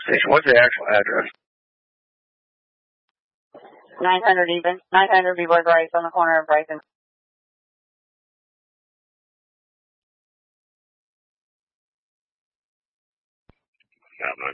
Station, what's the actual address? 900 even. 900 B-Boy Bryce on the corner of Bryce and... Got my